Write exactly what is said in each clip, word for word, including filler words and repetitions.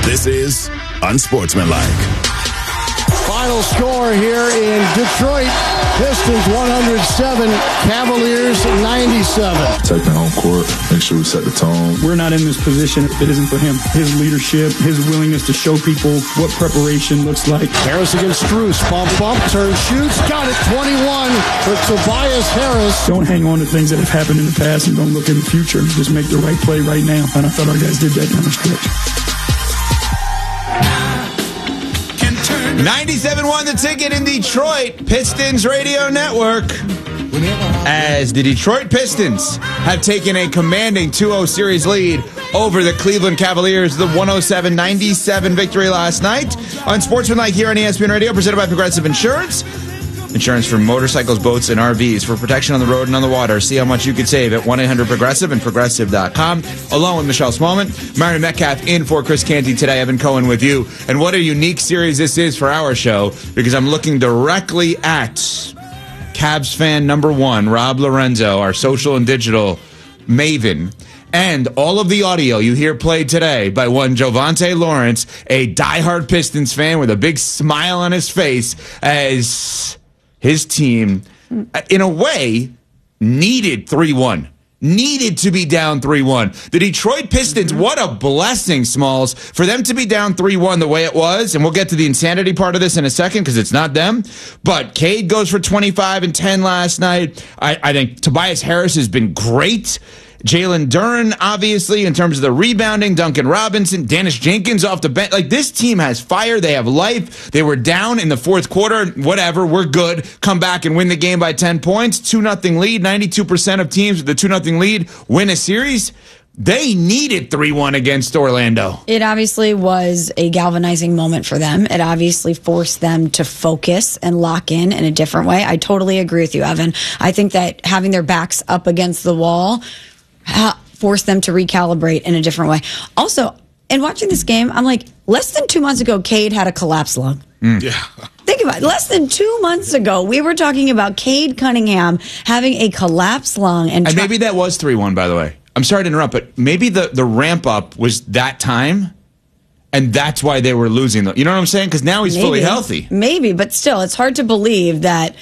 This is Unsportsmanlike. Final score here in Detroit. Pistons one hundred seven, Cavaliers ninety-seven. Take the home court, make sure we set the tone. We're not in this position if it isn't for him. His leadership, his willingness to show people what preparation looks like. Harris against Strus. Bump, bump, turn, shoots. Got it, twenty-one for Tobias Harris. Don't hang on to things that have happened in the past and don't look in the future. Just make the right play right now. And I thought our guys did that down the stretch. ninety-seven won the ticket in Detroit, Pistons Radio Network, as the Detroit Pistons have taken a commanding two oh series lead over the Cleveland Cavaliers, the one oh seven ninety-seven victory last night. Unsportsmanlike here on E S P N Radio, presented by Progressive Insurance. Insurance for motorcycles, boats, and R Vs. For protection on the road and on the water. See how much you could save at one eight hundred progressive and progressive dot com. Along with Michelle Smallman, Marion Metcalf in for Chris Canty today. Evan Cohen with you. And what a unique series this is for our show, because I'm looking directly at Cavs fan number one, Rob Lorenzo, our social and digital maven. And all of the audio you hear played today by one Jovante Lawrence, a diehard Pistons fan with a big smile on his face, as his team, in a way, needed three one. Needed to be down three one. The Detroit Pistons, what a blessing, Smalls, for them to be down three one the way it was. And we'll get to the insanity part of this in a second because it's not them. But Cade goes for twenty-five and ten last night. I, I think Tobias Harris has been great. Jalen Duren, obviously, in terms of the rebounding. Duncan Robinson, Dennis Jenkins off the bench. Like, this team has fire. They have life. They were down in the fourth quarter. Whatever, we're good. Come back and win the game by ten points. two nothing lead. ninety-two percent of teams with the two nothing lead win a series. They needed three one against Orlando. It obviously was a galvanizing moment for them. It obviously forced them to focus and lock in in a different way. I totally agree with you, Evan. I think that having their backs up against the wall force them to recalibrate in a different way. Also, in watching this game, I'm like, less than two months ago, Cade had a collapse lung. Mm. Yeah. Think about it. Less than two months ago, we were talking about Cade Cunningham having a collapsed lung. And, and try- maybe that was three one, by the way. I'm sorry to interrupt, but maybe the, the ramp up was that time, and that's why they were losing. The, you know what I'm saying? Because now he's maybe, fully healthy. Maybe, but still, it's hard to believe that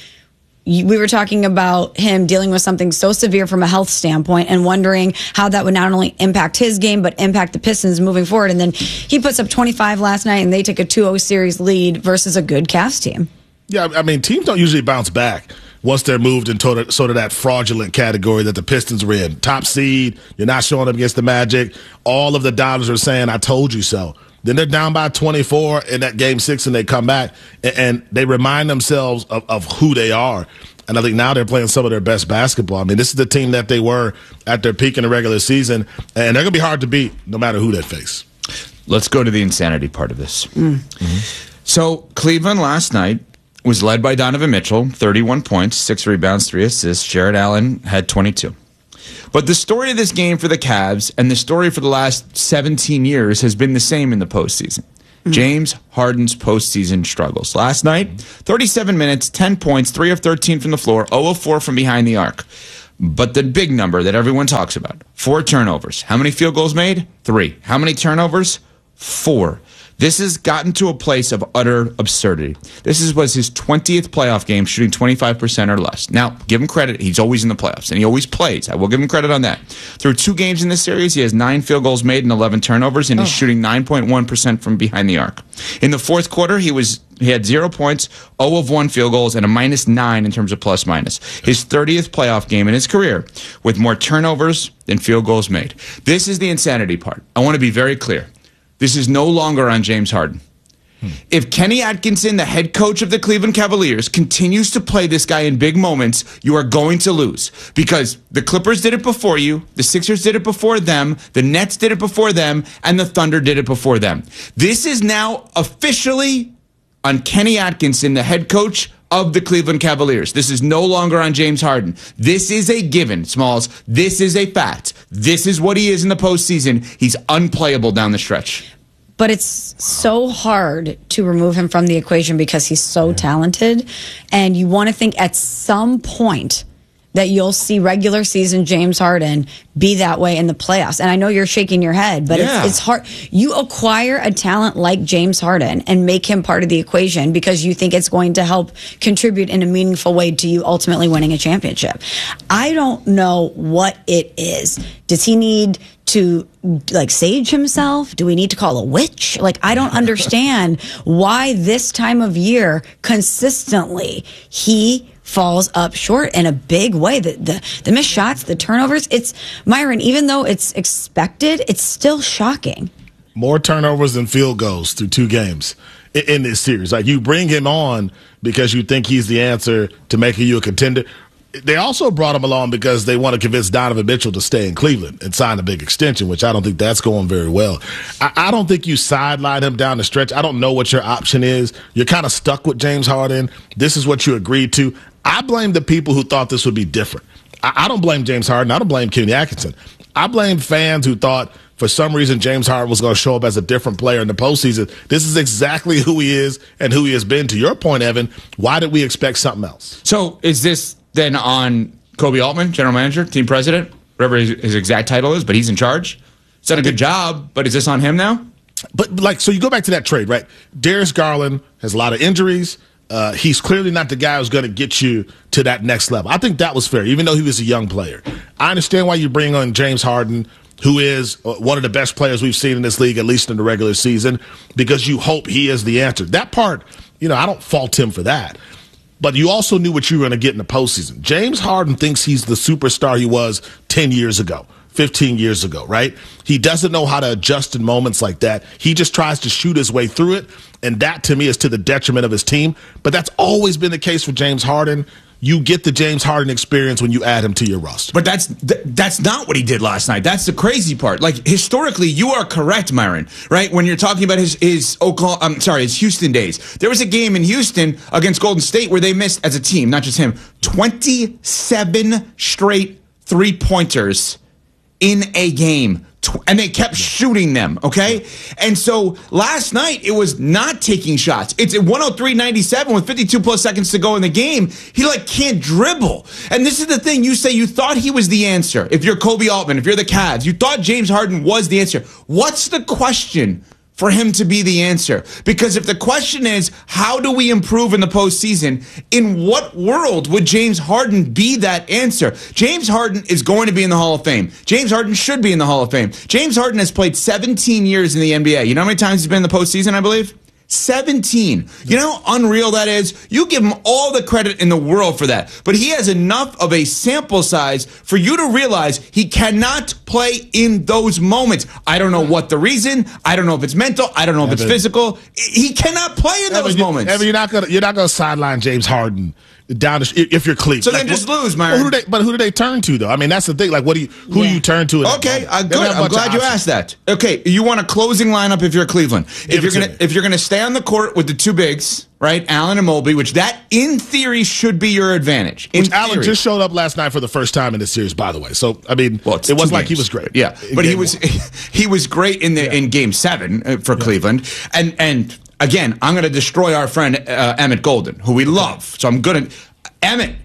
we were talking about him dealing with something so severe from a health standpoint and wondering how that would not only impact his game, but impact the Pistons moving forward. And then he puts up twenty-five last night, and they take a two oh series lead versus a good Cavs team. Yeah, I mean, teams don't usually bounce back once they're moved into sort of that fraudulent category that the Pistons were in. Top seed, you're not showing up against the Magic. All of the dollars are saying, I told you so. Then they're down by twenty-four in that game six, and they come back, and, and they remind themselves of, of who they are. And I think now they're playing some of their best basketball. I mean, this is the team that they were at their peak in the regular season, and they're going to be hard to beat no matter who they face. Let's go to the insanity part of this. Mm. Mm-hmm. So Cleveland last night was led by Donovan Mitchell, thirty-one points, six rebounds, three assists. Jared Allen had twenty-two. But the story of this game for the Cavs and the story for the last seventeen years has been the same in the postseason. Mm-hmm. James Harden's postseason struggles. Last night, thirty-seven minutes, ten points, three of thirteen from the floor, zero of four from behind the arc. But the big number that everyone talks about, four turnovers. How many field goals made? Three. How many turnovers? Four. This has gotten to a place of utter absurdity. This is, was his twentieth playoff game, shooting twenty-five percent or less. Now, give him credit. He's always in the playoffs, and he always plays. I will give him credit on that. Through two games in this series, he has nine field goals made and eleven turnovers, and he's oh. shooting nine point one percent from behind the arc. In the fourth quarter, he was he had zero points, zero of one field goals, and a minus nine in terms of plus minus. His thirtieth playoff game in his career with more turnovers than field goals made. This is the insanity part. I want to be very clear. This is no longer on James Harden. Hmm. If Kenny Atkinson, the head coach of the Cleveland Cavaliers, continues to play this guy in big moments, you are going to lose. Because the Clippers did it before you, the Sixers did it before them, the Nets did it before them, and the Thunder did it before them. This is now officially on Kenny Atkinson, the head coach of the Cleveland Cavaliers. This is no longer on James Harden. This is a given, Smalls. This is a fact. This is what he is in the postseason. He's unplayable down the stretch. But it's so hard to remove him from the equation because he's so talented. And you want to think at some point that you'll see regular season James Harden be that way in the playoffs. And I know you're shaking your head, but Yeah. it's, it's hard. You acquire a talent like James Harden and make him part of the equation because you think it's going to help contribute in a meaningful way to you ultimately winning a championship. I don't know what it is. Does he need to like sage himself? Do we need to call a witch? Like, I don't understand why this time of year consistently he falls up short in a big way. The, the the missed shots, the turnovers, it's Myron, even though it's expected, it's still shocking. More turnovers than field goals through two games in, in this series. Like, you bring him on because you think he's the answer to making you a contender. They also brought him along because they want to convince Donovan Mitchell to stay in Cleveland and sign a big extension, which I don't think that's going very well. I, I don't think you sideline him down the stretch. I don't know what your option is. You're kind of stuck with James Harden. This is what you agreed to. I blame the people who thought this would be different. I, I don't blame James Harden. I don't blame Kenny Atkinson. I blame fans who thought for some reason James Harden was going to show up as a different player in the postseason. This is exactly who he is and who he has been. To your point, Evan, why did we expect something else? So is this then on Kobe Altman, general manager, team president, whatever his, his exact title is, but he's in charge? He's done a good job, but is this on him now? But, like, so you go back to that trade, right? Darius Garland has a lot of injuries. Uh, he's clearly not the guy who's going to get you to that next level. I think that was fair, even though he was a young player. I understand why you bring on James Harden, who is one of the best players we've seen in this league, at least in the regular season, because you hope he is the answer. That part, you know, I don't fault him for that. But you also knew what you were going to get in the postseason. James Harden thinks he's the superstar he was ten years ago, fifteen years ago, right? He doesn't know how to adjust in moments like that. He just tries to shoot his way through it, and that, to me, is to the detriment of his team. But that's always been the case for James Harden. You get the James Harden experience when you add him to your roster. But that's th- that's not what he did last night. That's the crazy part. Like, historically, you are correct, Myron, right? When you're talking about his his Oklahoma, I'm sorry, his Houston days. There was a game in Houston against Golden State where they missed, as a team, not just him, twenty-seven straight three-pointers in a game. And they kept shooting them, okay? And so last night, it was not taking shots. It's at one oh three ninety-seven with fifty-two plus seconds to go in the game. He, like, can't dribble. And this is the thing. You say you thought he was the answer. If you're Kobe Altman, if you're the Cavs, you thought James Harden was the answer. What's the question for him to be the answer? Because if the question is, how do we improve in the postseason, in what world would James Harden be that answer? James Harden is going to be in the Hall of Fame. James Harden should be in the Hall of Fame. James Harden has played seventeen years in the N B A. You know how many times he's been in the postseason, I believe? seventeen. You know how unreal that is? You give him all the credit in the world for that. But he has enough of a sample size for you to realize he cannot play in those moments. I don't know what the reason. I don't know if it's mental. I don't know if it's physical. He cannot play in those moments. Evan, you're not gonna you're not gonna sideline James Harden down the, if you're Cleveland. So like, then just what, lose, Myron. Well, who do they, but who do they turn to, though? I mean, that's the thing. Like, what do you who Yeah. do you turn to? Okay, uh, good. I'm glad you asked that. Okay, you want a closing lineup if you're Cleveland. If Give you're it to gonna me. if you're gonna stay on the court with the two bigs, right, Allen and Mobley, which that in theory should be your advantage. In Which Allen theory. just showed up last night for the first time in this series, by the way. So I mean, Well, it's it wasn't two like he games. was great. Yeah, in but he game was one. he was great in the in Game Seven uh, for Cleveland, and and again, I'm going to destroy our friend uh, Emmett Golden, who we love. So I'm going to Emmett.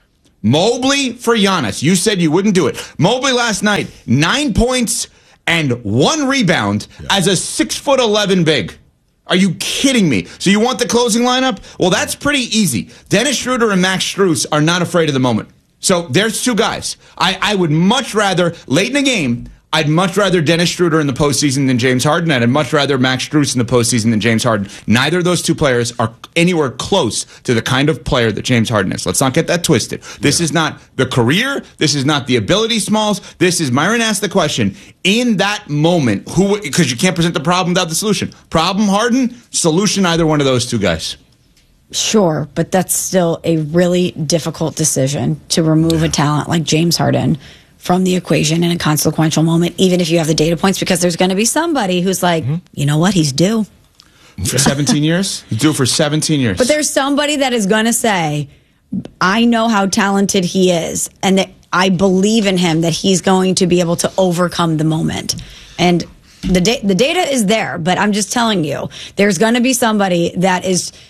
Mobley for Giannis. You said you wouldn't do it. Mobley last night, nine points and one rebound yeah. as a six foot eleven big. Are you kidding me? So you want the closing lineup? Well, that's pretty easy. Dennis Schroeder and Max Strus are not afraid of the moment. So there's two guys. I, I would much rather, late in the game, I'd much rather Dennis Schroeder in the postseason than James Harden. I'd much rather Max Strus in the postseason than James Harden. Neither of those two players are anywhere close to the kind of player that James Harden is. Let's not get that twisted. This yeah. is not the career. This is not the ability, Smalls. This is, Myron asked the question, in that moment, who? Because you can't present the problem without the solution. Problem, Harden, solution, either one of those two guys. Sure, but that's still a really difficult decision to remove yeah. a talent like James Harden from the equation in a consequential moment, even if you have the data points, because there's going to be somebody who's like, mm-hmm. you know what, he's due. For seventeen years? He's due for seventeen years. But there's somebody that is going to say, I know how talented he is, and that I believe in him, that he's going to be able to overcome the moment. And the da- the data is there, but I'm just telling you, there's going to be somebody that is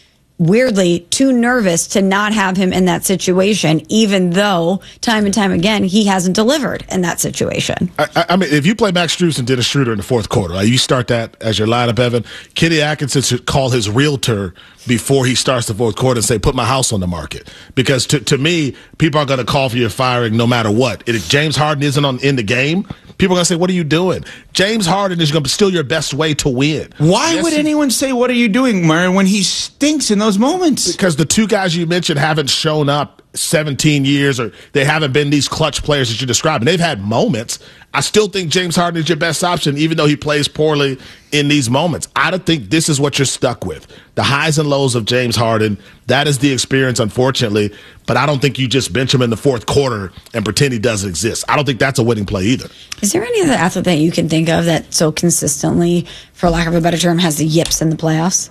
weirdly too nervous to not have him in that situation, even though time and time again he hasn't delivered in that situation. I, I mean, if you play Max Strus and did a Schroeder in the fourth quarter, right, you start that as your lineup, Evan. Kenny Atkinson should call his realtor before he starts the fourth quarter and say, put my house on the market. Because to, to me, people are going to call for your firing no matter what. If James Harden isn't on, in the game, people are going to say, what are you doing? James Harden is going to be still your best way to win. Why yes, would anyone say, what are you doing, Murray, when he stinks in those moments? Because the two guys you mentioned haven't shown up seventeen years, or they haven't been these clutch players that you're describing. They've had moments. I still think James Harden is your best option, even though he plays poorly in these moments. I don't think this is what you're stuck with. The highs and lows of James Harden, that is the experience, unfortunately. But I don't think you just bench him in the fourth quarter and pretend he doesn't exist. I don't think that's a winning play either. Is there any other athlete that you can think of that so consistently, for lack of a better term, has the yips in the playoffs?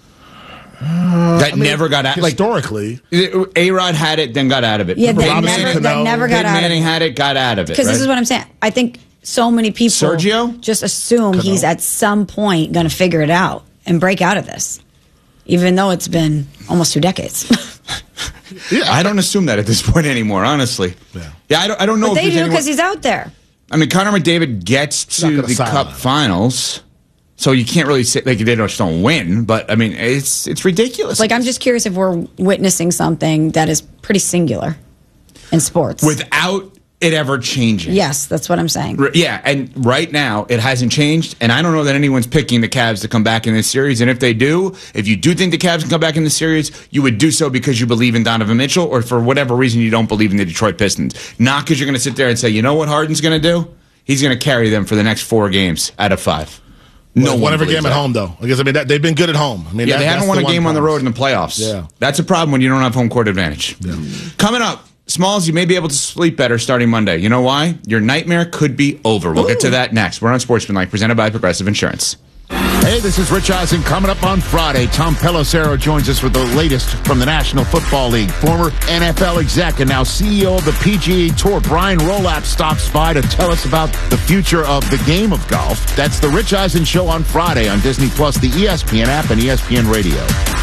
Uh, that I mean, never got out. Historically. Like, A-Rod had it, then got out of it. Yeah, that Robinson never, Cano, that never got Peyton out Manning of it. had it, got out of it. Because right? this is what I'm saying. I think so many people Sergio? just assume Cano. he's at some point going to figure it out and break out of this, even though it's been almost two decades. yeah, I don't assume that at this point anymore, honestly. Yeah, yeah I, don't, I don't know But if they there's do anyone- because he's out there. I mean, Connor McDavid gets not to gonna the sideline Cup him. Finals, so you can't really say like they don't, just don't win. But I mean, it's it's ridiculous. Like, I'm just curious if we're witnessing something that is pretty singular in sports. without it ever changing. Yes, that's what I'm saying. R- Yeah, and right now it hasn't changed, and I don't know that anyone's picking the Cavs to come back in this series. And if they do, if you do think the Cavs can come back in the series, you would do so because you believe in Donovan Mitchell, or for whatever reason you don't believe in the Detroit Pistons. Not because you're going to sit there and say, you know what Harden's going to do? He's going to carry them for the next four games out of five. No well, one one every believes game at that. home, though. Because I mean, that, they've been good at home. I mean, Yeah, that, they haven't that's won the a one game on the road problem. in the playoffs. Yeah. That's a problem when you don't have home court advantage. Yeah. Coming up, Smalls, you may be able to sleep better starting Monday. You know why? Your nightmare could be over. We'll Ooh. get to that next. We're on Sportsmanlike, presented by Progressive Insurance. Hey, this is Rich Eisen. Coming up on Friday, Tom Pelissero joins us with the latest from the National Football League. Former N F L exec and now C E O of the P G A Tour, Brian Rolapp, stops by to tell us about the future of the game of golf. That's the Rich Eisen Show on Friday on Disney Plus, the E S P N app, and E S P N Radio.